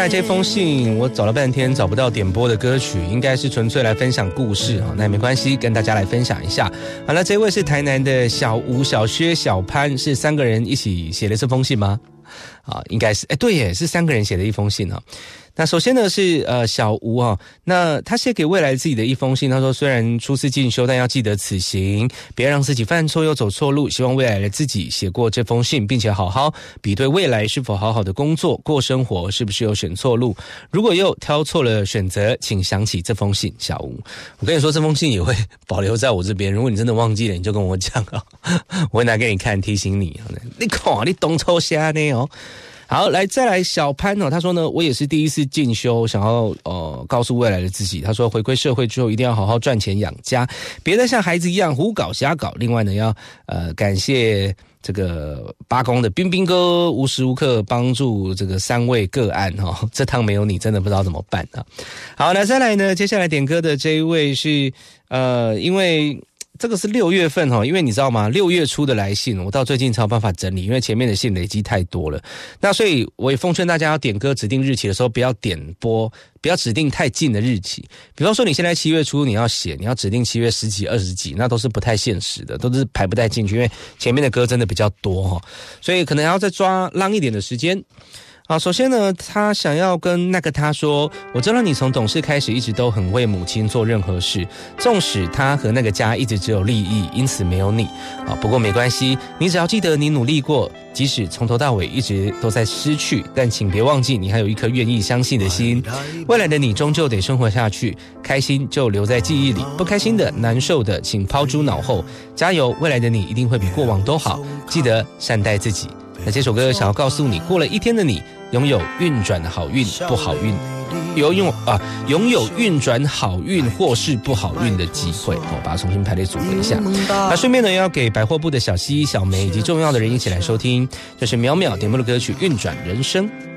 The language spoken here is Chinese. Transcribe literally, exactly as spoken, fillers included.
来这封信我找了半天找不到点播的歌曲，应该是纯粹来分享故事，那也没关系，跟大家来分享一下。好，那这位是台南的小吴、小薛、小潘，是三个人一起写的这封信吗？啊，应该是，哎，对耶，是三个人写的一封信啊。那首先呢是呃小吴啊，那他写给未来自己的一封信，他说虽然初次进修，但要记得此行，别让自己犯错又走错路。希望未来的自己写过这封信，并且好好比对未来是否好好的工作过生活，是不是有选错路。如果又挑错了选择，请想起这封信。小吴，我跟你说这封信也会保留在我这边，如果你真的忘记了，你就跟我讲啊，我会拿给你看，提醒你。你看你东抽瞎呢哦。好，来再来小潘哦，他说呢，我也是第一次进修，想要呃告诉未来的自己，他说回归社会之后一定要好好赚钱养家，别再像孩子一样胡搞瞎搞。另外呢，要呃感谢这个八公的彬彬哥无时无刻帮助这个三位个案哦，这趟没有你真的不知道怎么办啊。好，那再来呢，接下来点歌的这一位是呃因为。这个是六月份齁，因为你知道吗？六月初的来信，我到最近才有办法整理，因为前面的信累积太多了。那所以我也奉劝大家要点歌指定日期的时候，不要点播，不要指定太近的日期。比方说你现在七月初你要写，你要指定七月十几、二十几，那都是不太现实的，都是排不太进去，因为前面的歌真的比较多齁，所以可能还要再抓浪一点的时间。好，首先呢，他想要跟那个他说，我知道你从懂事开始一直都很为母亲做任何事，纵使他和那个家一直只有利益，因此没有你啊。不过没关系，你只要记得你努力过，即使从头到尾一直都在失去，但请别忘记你还有一颗愿意相信的心。未来的你终究得生活下去，开心就留在记忆里，不开心的、难受的，请抛诸脑后。加油，未来的你一定会比过往都好，记得善待自己。那这首歌想要告诉你，过了一天的你拥有运转的好运不好运，拥有啊拥有运转好运或是不好运的机会。我把它重新排列组合一下。那顺便呢，要给百货部的小西、小梅以及重要的人一起来收听，这是淼淼点播的歌曲《运转人生》。